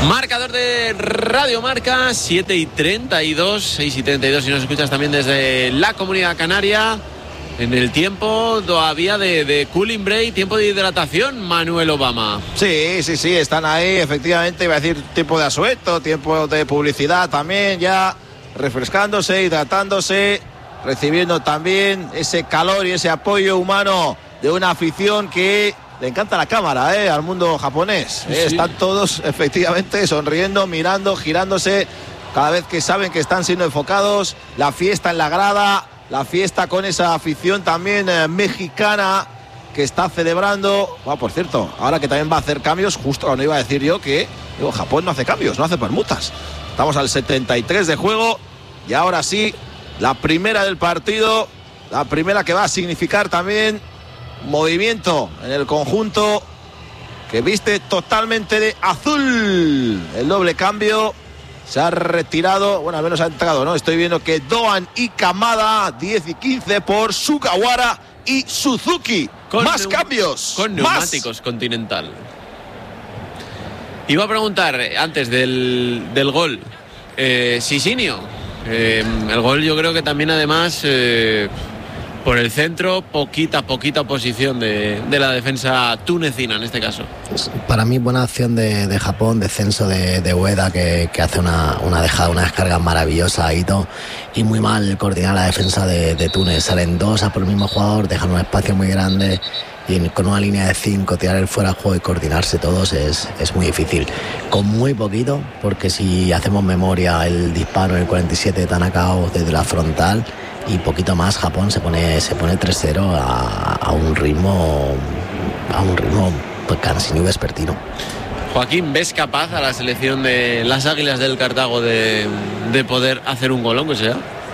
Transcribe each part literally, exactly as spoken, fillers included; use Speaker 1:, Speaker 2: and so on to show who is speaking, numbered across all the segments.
Speaker 1: Marcador de Radio Marca, siete y treinta y dos, seis y treinta y dos, si nos escuchas también desde la Comunidad Canaria. En el tiempo todavía de, de cooling break, tiempo de hidratación, Manuel Obama.
Speaker 2: Sí, sí, sí, están ahí, efectivamente, iba a decir tiempo de asueto, tiempo de publicidad también, ya refrescándose, hidratándose, recibiendo también ese calor y ese apoyo humano de una afición que le encanta la cámara, ¿eh? Al mundo japonés. ¿eh? Sí. Están todos, efectivamente, sonriendo, mirando, girándose, cada vez que saben que están siendo enfocados, la fiesta en la grada, la fiesta con esa afición también eh, mexicana que está celebrando. Bueno, por cierto, ahora que también va a hacer cambios, justo cuando iba a decir yo que digo, Japón no hace cambios, no hace permutas. Estamos al setenta y tres de juego y ahora sí, la primera del partido, la primera que va a significar también movimiento en el conjunto que viste totalmente de azul. El doble cambio. Se ha retirado, bueno, al menos ha entrado, ¿no? Estoy viendo que Doan y Kamada, diez y quince por Sugawara y Suzuki. Con más cambios.
Speaker 1: Con neumáticos, más. Continental. Iba a preguntar antes del, del gol. Eh, Sisinio. Eh, el gol yo creo que también además... Eh, por el centro, poquita, poquita oposición de, de la defensa tunecina en este caso.
Speaker 3: Para mí buena acción de, de Japón, descenso de, de Ueda que, que hace una, una dejada, una descarga maravillosa a Ito, y muy mal coordinar la defensa de, de Túnez. Salen dos a por el mismo jugador, dejan un espacio muy grande y con una línea de cinco tirar el fuera de juego y coordinarse todos es, es muy difícil. Con muy poquito, porque si hacemos memoria, el disparo en el cuarenta y siete de Tanakao desde la frontal, y poquito más Japón se pone se pone tres cero a, a un ritmo a un ritmo pues casi vespertino.
Speaker 1: Joaquín, ¿ves capaz a la selección de las Águilas del Cartago de, de poder hacer un gol, aunque sea?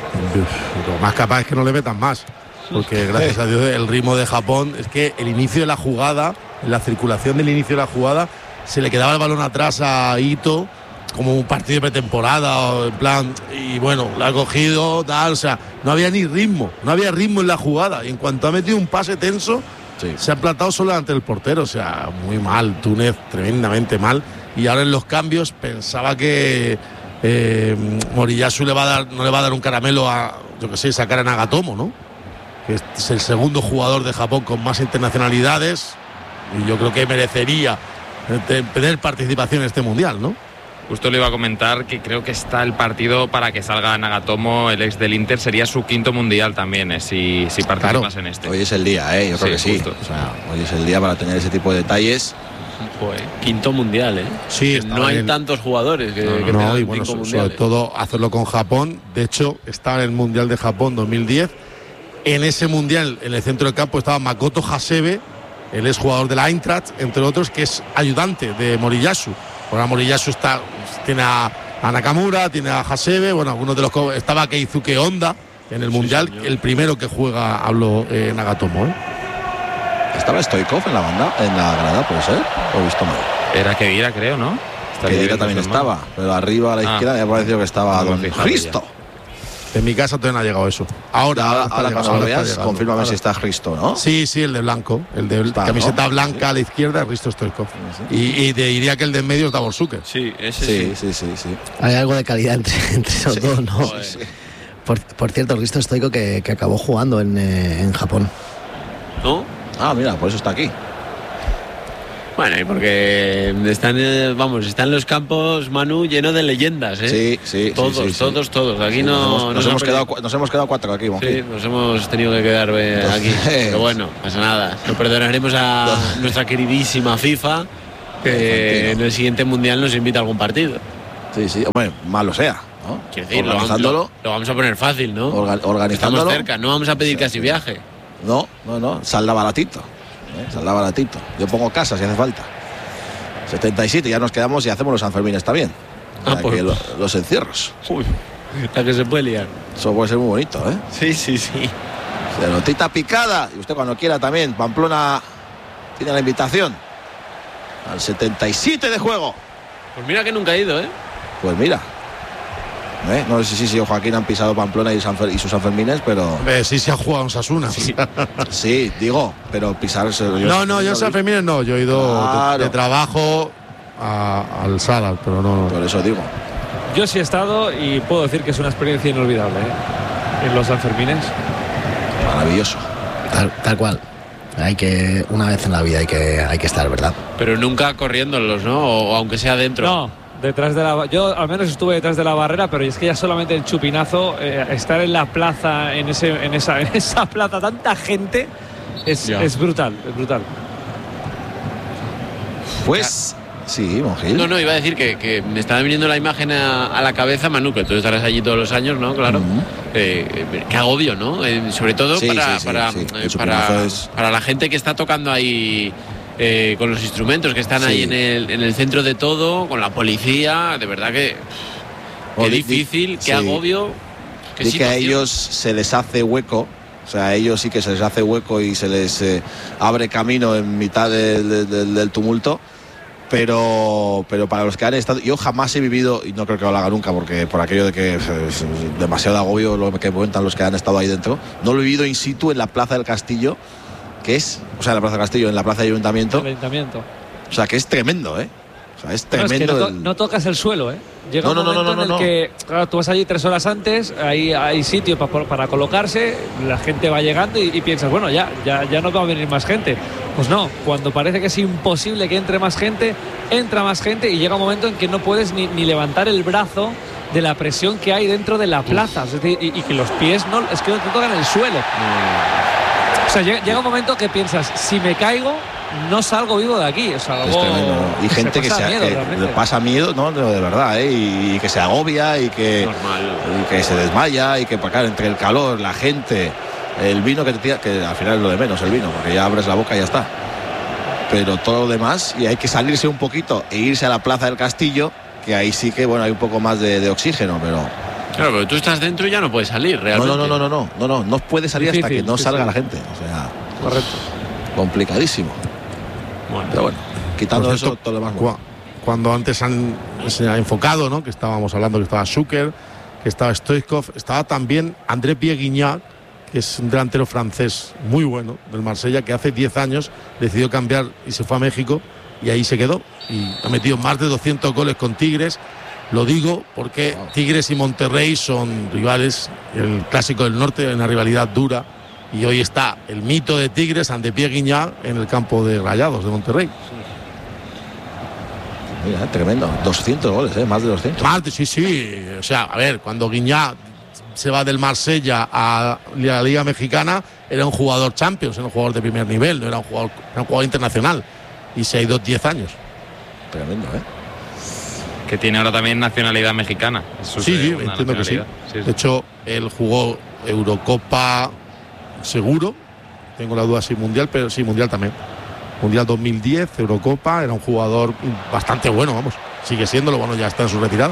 Speaker 4: Lo más capaz es que no le metan más, porque gracias a Dios el ritmo de Japón es que el inicio de la jugada, la circulación del inicio de la jugada, se le quedaba el balón atrás a Ito como un partido de pretemporada, en plan, y bueno, la ha cogido, tal, o sea, no había ni ritmo, no había ritmo en la jugada, y en cuanto ha metido un pase tenso, sí, se ha plantado solo ante el portero, o sea, muy mal, Túnez, tremendamente mal, y ahora en los cambios pensaba que eh, Moriyasu le va a dar, no le va a dar un caramelo a, yo que sé, sacar a Nagatomo, ¿no? Que es el segundo jugador de Japón con más internacionalidades, y yo creo que merecería tener participación en este mundial, ¿no?
Speaker 5: Justo le iba a comentar que creo que está el partido para que salga Nagatomo, el ex del Inter, sería su quinto mundial también, eh, si, si participas claro. en este.
Speaker 2: Hoy es el día, ¿eh? Yo creo sí, que sí. O sea, hoy es el día para tener ese tipo de detalles.
Speaker 1: Joder, quinto mundial, ¿eh?
Speaker 4: Sí,
Speaker 1: no hay el... tantos jugadores que, no, no, que
Speaker 4: no, y bueno, so, sobre todo hacerlo con Japón. De hecho, estaba en el Mundial de Japón dos mil diez. En ese mundial, en el centro del campo, estaba Makoto Hasebe, el ex jugador de la Eintracht, entre otros, que es ayudante de Moriyasu. Ahora Moriyasu está, tiene a, a Nakamura, tiene a Hasebe, bueno, algunos de los estaba Keizuke Honda en el sí, mundial, señor. El primero que juega, hablo eh, Nagatomo, ¿eh?
Speaker 2: ¿Estaba Stoikov en la banda, en la grada, puede ser? ¿O he visto mal?
Speaker 5: Era Kedira, creo, ¿no?
Speaker 2: Kedira también estaba, mal. Pero arriba a la izquierda ah, me ha parecido que estaba Don Cristo.
Speaker 4: En mi casa todavía no ha llegado eso. Ahora,
Speaker 2: ahora, ahora, ahora cuando lo veas, confírmame si está Cristo, ¿no?
Speaker 4: Sí, sí, el de blanco. El de está, camiseta ¿no? blanca sí. a la izquierda, Risto Stoikov. Sí, sí. Y, y te diría que el de en medio es Davor Suker.
Speaker 1: Sí, ese
Speaker 2: sí. Sí, sí, sí, sí.
Speaker 3: Hay algo de calidad entre, entre esos sí, dos, ¿no? Sí. Por, por cierto, Risto Stoikov que, que acabó jugando en, eh, en Japón.
Speaker 1: ¿No?
Speaker 2: Ah, mira, por eso está aquí.
Speaker 1: Bueno, y porque están, vamos, están los campos, Manu, llenos de leyendas, ¿eh?
Speaker 2: Sí, sí.
Speaker 1: Todos,
Speaker 2: sí, sí, sí.
Speaker 1: todos, todos. Aquí
Speaker 2: sí,
Speaker 1: no...
Speaker 2: Nos hemos, nos
Speaker 1: no
Speaker 2: hemos quedado, nos hemos quedado cuatro aquí, Bonfil.
Speaker 1: Sí, nos hemos tenido que quedar eh, aquí. Pero bueno, pasa nada. Lo perdonaremos a nuestra queridísima FIFA, que en el siguiente Mundial nos invita a algún partido.
Speaker 2: Sí, sí. Hombre, malo sea, ¿no?
Speaker 1: Quiero decir, lo vamos, lo, lo vamos a poner fácil, ¿no?
Speaker 2: Orga, organizándolo.
Speaker 1: Estamos cerca, no vamos a pedir sí, casi viaje.
Speaker 2: No, no, no. Salda baratito. ¿eh? Salda baratito. Yo pongo casa si hace falta. setenta y siete, ya nos quedamos y hacemos los Sanfermines también.
Speaker 1: Ah, pues...
Speaker 2: que lo, los encierros.
Speaker 1: Uy, la que se puede liar.
Speaker 2: Eso puede ser muy bonito, ¿eh?
Speaker 1: Sí, sí, sí.
Speaker 2: Pelotita picada. Y usted cuando quiera también. Pamplona tiene la invitación. Al setenta y siete de juego.
Speaker 1: Pues mira que nunca he ido, ¿eh?
Speaker 2: Pues mira. ¿Eh? No sé si, si Joaquín han pisado Pamplona y, Sanfer, y sus Sanfermines, pero...
Speaker 4: Eh, sí se ha jugado en Sasuna.
Speaker 2: Sí, sí digo, pero pisar... Yo
Speaker 4: no, no, yo en Sanfermines no, yo he ido claro. de, de trabajo, a, al Sadar, pero no.
Speaker 2: Por eso digo.
Speaker 6: Yo sí he estado y puedo decir que es una experiencia inolvidable, ¿eh? En los Sanfermines.
Speaker 2: Maravilloso.
Speaker 3: Tal, tal cual. Hay que, una vez en la vida hay que, hay que estar, ¿verdad?
Speaker 1: Pero nunca corriéndolos, ¿no? O, o aunque sea dentro.
Speaker 6: No, detrás de la. Yo al menos estuve detrás de la barrera, pero es que ya solamente el chupinazo, eh, estar en la plaza, en ese, en esa, en esa plaza, tanta gente, es, es brutal, es brutal.
Speaker 2: Pues. Sí, Monjil.
Speaker 1: No, no, iba a decir que, que me estaba viniendo la imagen a, a la cabeza, Manu, que tú estarás allí todos los años, ¿no? Claro. Uh-huh. eh, qué agobio, ¿no? Eh, sobre todo
Speaker 2: sí,
Speaker 1: para,
Speaker 2: sí,
Speaker 1: para,
Speaker 2: sí,
Speaker 1: eh,
Speaker 2: sí.
Speaker 1: para,
Speaker 2: Es...
Speaker 1: para la gente que está tocando ahí eh, con los instrumentos, que están sí. ahí en el, en el centro de todo, con la policía. De verdad que qué oh, difícil, di, qué sí. agobio. Qué
Speaker 2: y que a ellos se les hace hueco. O sea, a ellos sí que se les hace hueco y se les eh, abre camino en mitad de, de, de, del tumulto. Pero, pero para los que han estado, yo jamás he vivido, y no creo que lo haga nunca, porque por aquello de que es demasiado agobio lo que cuentan los que han estado ahí dentro, no lo he vivido in situ en la Plaza del Castillo, que es, o sea, en la Plaza del Castillo, en la Plaza del Ayuntamiento.
Speaker 6: El Ayuntamiento.
Speaker 2: O sea, que es tremendo, ¿eh? O sea, es tremendo.
Speaker 6: No, es que no, to-
Speaker 2: el...
Speaker 6: no tocas el suelo, ¿eh? Llega
Speaker 2: no,
Speaker 6: un
Speaker 2: no,
Speaker 6: momento
Speaker 2: no, no, no,
Speaker 6: en el
Speaker 2: no.
Speaker 6: que, claro, tú vas allí tres horas antes, ahí hay sitio para, para colocarse, la gente va llegando y, y piensas, bueno, ya, ya, ya no va a venir más gente. Pues no, cuando parece que es imposible que entre más gente, entra más gente y llega un momento en que no puedes ni, ni levantar el brazo de la presión que hay dentro de la plaza. Es decir, y, y que los pies no, es que no te tocan el suelo. O sea, llega, llega un momento que piensas, si me caigo, no salgo vivo de aquí. O sea, algo,
Speaker 2: y gente que, se, miedo, que le pasa miedo, no, de verdad, ¿eh? y, y que se agobia y que, y que se desmaya y que, claro, entre el calor, la gente, el vino que te tira, que al final es lo de menos, el vino, porque ya abres la boca y ya está. Pero todo lo demás, y hay que salirse un poquito e irse a la Plaza del Castillo, que ahí sí que, bueno, hay un poco más de, de oxígeno, pero...
Speaker 1: Claro, pero tú estás dentro y ya no puedes salir, realmente.
Speaker 2: No, no, no, no, no, no, no, no puedes salir difícil, hasta que no sí, salga sí. la gente. O sea,
Speaker 6: correcto.
Speaker 2: Complicadísimo. Bueno, pero bueno, quitando cierto, eso, todo lo demás.
Speaker 4: Cu- cuando antes han se ha enfocado, ¿no? Que estábamos hablando que estaba Zucker, que estaba Stoichkov, estaba también André Pierre Guignard, que es un delantero francés muy bueno del Marsella, que hace diez años decidió cambiar y se fue a México y ahí se quedó. Y ha metido más de doscientos goles con Tigres. Lo digo porque Tigres y Monterrey son rivales, el clásico del norte, una rivalidad dura. Y hoy está el mito de Tigres ante Pierre Guignard en el campo de Rayados de Monterrey.
Speaker 2: Mira, tremendo. doscientos goles, ¿eh? Más de doscientos.
Speaker 4: Más de, sí, sí. O sea, a ver, cuando Guignard se va del Marsella a la Liga Mexicana, era un jugador Champions, era un jugador de primer nivel, no era un jugador, era un jugador internacional. Y se ha ido diez años.
Speaker 2: Tremendo, ¿eh?
Speaker 5: Que tiene ahora también nacionalidad mexicana.
Speaker 4: Eso sí, sí, entiendo que sí. sí. De hecho, él jugó Eurocopa seguro, tengo la duda si mundial, pero sí, mundial también. Mundial dos mil diez, Eurocopa, era un jugador bastante bueno, vamos. Sigue siéndolo, bueno, ya está en su retirada.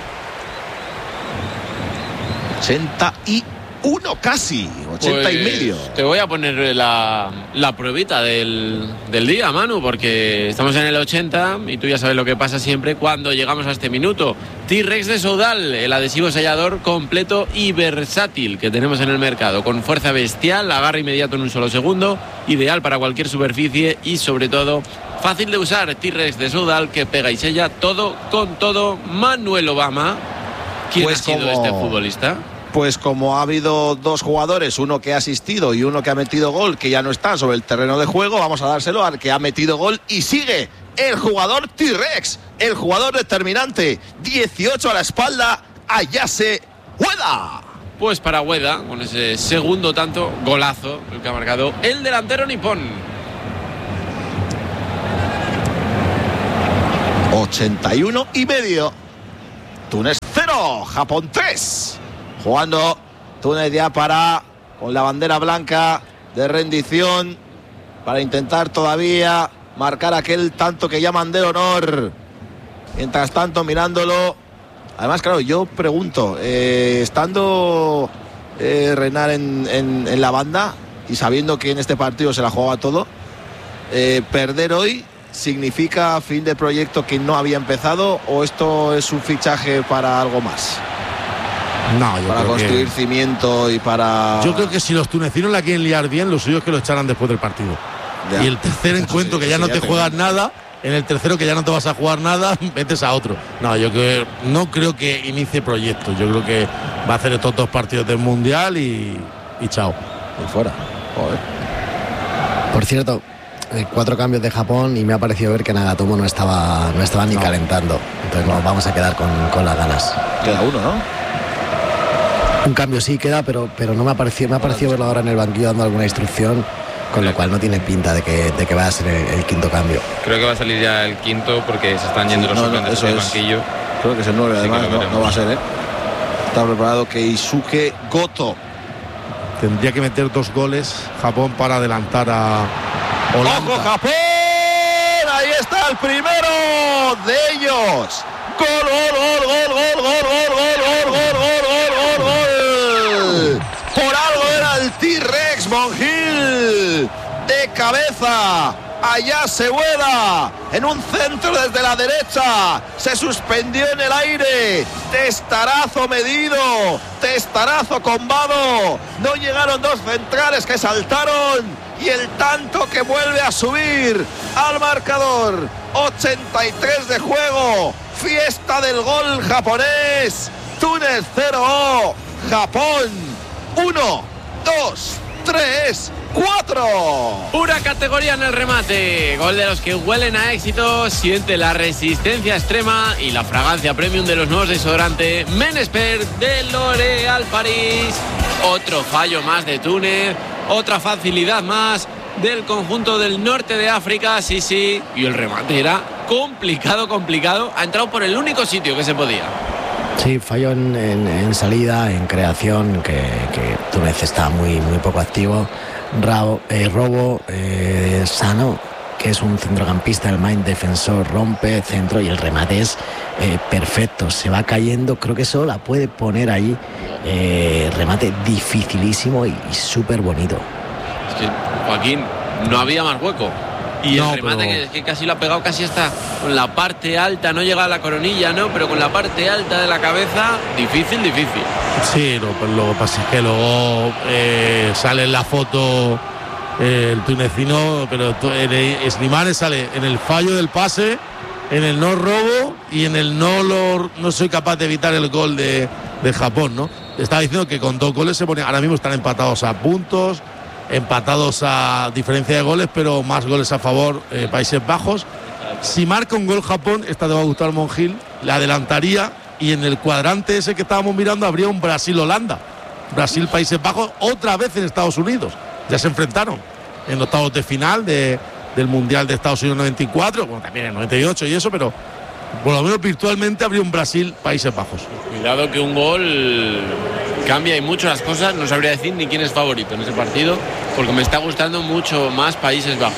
Speaker 2: ochenta y uno casi, ochenta
Speaker 1: pues
Speaker 2: y medio.
Speaker 1: Te voy a poner la, la pruebita del, del día, Manu, porque estamos en el ochenta y tú ya sabes lo que pasa siempre cuando llegamos a este minuto. T-Rex de Soudal, el adhesivo sellador completo y versátil que tenemos en el mercado, con fuerza bestial, agarre inmediato en un solo segundo, ideal para cualquier superficie y sobre todo fácil de usar. T-Rex de Soudal, que pega y sella todo con todo. Manuel Obama, ¿quién
Speaker 2: pues
Speaker 1: ha sido
Speaker 2: como...
Speaker 1: este futbolista?
Speaker 2: Pues como ha habido dos jugadores, uno que ha asistido y uno que ha metido gol, que ya no está sobre el terreno de juego, vamos a dárselo al que ha metido gol y sigue el jugador T-Rex, el jugador determinante, dieciocho a la espalda, Ayase Ueda.
Speaker 1: Pues para Ueda, con ese segundo tanto, golazo, el que ha marcado el delantero nipón.
Speaker 2: ochenta y uno y medio. Túnez cero, Japón tres. Jugando Túnez ya para, con la bandera blanca de rendición, para intentar todavía marcar aquel tanto que llaman de honor. Mientras tanto, mirándolo. Además, claro, yo pregunto, eh, estando eh, Renard en, en, en la banda y sabiendo que en este partido se la jugaba todo, eh, perder hoy significa fin de proyecto que no había empezado, o esto es un fichaje para algo más.
Speaker 4: No, yo
Speaker 2: para
Speaker 4: creo
Speaker 2: construir
Speaker 4: que...
Speaker 2: cimiento y para...
Speaker 4: Yo creo que si los tunecinos la quieren liar bien, lo suyo es que lo echaran después del partido. Ya. Y el tercer encuentro, sí, que ya no te juegas nada, en el tercero que ya no te vas a jugar nada, metes a otro. No, yo creo, no creo que inicie proyectos. Yo creo que va a hacer estos dos partidos del Mundial y, y chao.
Speaker 2: Y fuera. Joder.
Speaker 3: Por cierto, eh, cuatro cambios de Japón y me ha parecido ver que Nagatomo no estaba, no estaba ni no. calentando. Entonces nos vamos a quedar con, con las ganas.
Speaker 2: Queda uno, ¿no?
Speaker 3: Un cambio sí queda, pero, pero no me ha parecido, me ha parecido verlo ahora en el banquillo dando alguna instrucción, con lo cual no tiene pinta de que, de que vaya a ser el, el quinto cambio.
Speaker 5: Creo que va a salir ya el quinto porque se están yendo sí, los
Speaker 2: no,
Speaker 5: suplentes
Speaker 2: no,
Speaker 5: del
Speaker 2: es,
Speaker 5: banquillo.
Speaker 2: Creo que es el nueve, además, no, no va a ser, ¿eh? Está preparado Keisuke Goto.
Speaker 4: Tendría que meter dos goles Japón para adelantar a Holanda.
Speaker 2: ¡Ojo, Japón! Ahí está el primero de ellos. ¡Gol, gol, gol, gol, gol, gol, gol, gol, gol, gol, gol, gol! Por algo era el T-Rex Monjil de cabeza. Allá se vuela en un centro desde la derecha, se suspendió en el aire, testarazo medido, testarazo combado, no llegaron dos centrales que saltaron y el tanto que vuelve a subir al marcador. Ochenta y tres de juego, fiesta del gol japonés. Túnez cero, Japón uno, dos, tres, cuatro.
Speaker 1: Pura categoría en el remate. Gol de los que huelen a éxito, siente la resistencia extrema y la fragancia premium de los nuevos desodorantes Men Expert de L'Oréal París. Otro fallo más de Túnez, otra facilidad más del conjunto del norte de África. Sí, sí, y el remate era complicado, complicado. Ha entrado por el único sitio que se podía.
Speaker 3: Sí, falló en, en, en salida, en creación, que, que Túnez está muy, muy poco activo. Rabo, eh, Robo, eh, Sano, que es un centrocampista, el main defensor, rompe centro y el remate es eh, perfecto. Se va cayendo, creo que solo la puede poner ahí. Eh, remate dificilísimo y, y súper bonito.
Speaker 1: Es que, Joaquín, no había más hueco. Y
Speaker 4: no,
Speaker 1: el remate
Speaker 4: pero...
Speaker 1: que, es que casi lo ha pegado casi hasta con la parte alta, no llega a la coronilla, ¿no? Pero con la parte alta de la cabeza, difícil, difícil.
Speaker 4: Sí, lo, lo que pasa es que luego eh, sale en la foto eh, el tunecino, pero el Slimane sale en el fallo del pase, en el no robo y en el no lo, no soy capaz de evitar el gol de, de Japón, ¿no? Estaba diciendo que con dos goles se ponen, ahora mismo están empatados a puntos, empatados a diferencia de goles, pero más goles a favor eh, Países Bajos. Si marca un gol Japón, esta te va a gustar, Monjil, la adelantaría y en el cuadrante ese que estábamos mirando habría un Brasil-Holanda. Brasil-Países Bajos, otra vez en Estados Unidos. Ya se enfrentaron en octavos de final de, del Mundial de Estados Unidos noventa y cuatro, bueno, también en noventa y ocho y eso, pero por lo menos virtualmente habría un Brasil-Países Bajos.
Speaker 1: Cuidado que un gol cambia y mucho las cosas, no sabría decir ni quién es favorito en ese partido, porque me está gustando mucho más Países Bajos,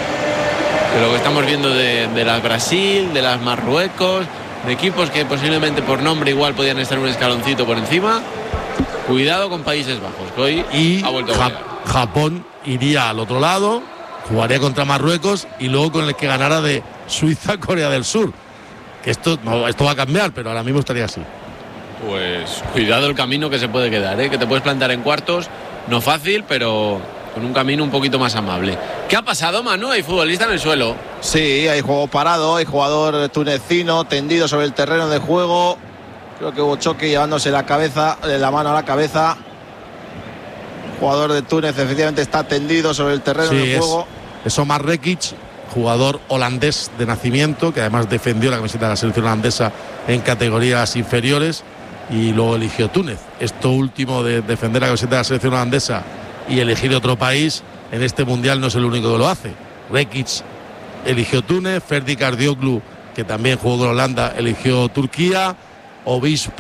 Speaker 1: ¿eh? De lo que estamos viendo de, de las Brasil, de las Marruecos, de equipos que posiblemente por nombre igual podían estar un escaloncito por encima. Cuidado con Países Bajos, que hoy
Speaker 4: y
Speaker 1: ha vuelto a
Speaker 4: Ja- Japón iría al otro lado, jugaría contra Marruecos y luego con el que ganara de Suiza, Corea del Sur. Que esto, no, esto va a cambiar, pero ahora mismo estaría así.
Speaker 1: Pues cuidado el camino que se puede quedar, ¿eh? Que te puedes plantar en cuartos, no fácil, pero con un camino un poquito más amable. ¿Qué ha pasado, Manu? Hay futbolista en el suelo.
Speaker 2: Sí, hay juego parado, hay jugador tunecino tendido sobre el terreno de juego. Creo que hubo choque llevándose la cabeza, la mano a la cabeza. El jugador de Túnez efectivamente está tendido sobre el terreno
Speaker 4: Sí,
Speaker 2: de
Speaker 4: es,
Speaker 2: juego.
Speaker 4: es Omar Rekic, jugador holandés de nacimiento, que además defendió la camiseta de la selección holandesa en categorías inferiores y luego eligió Túnez. Esto último de defender la camiseta de la selección holandesa y elegir otro país en este mundial no es el único que lo hace. Rekic eligió Túnez, Ferdi Cardioglu, que también jugó con Holanda, eligió Turquía, Obispo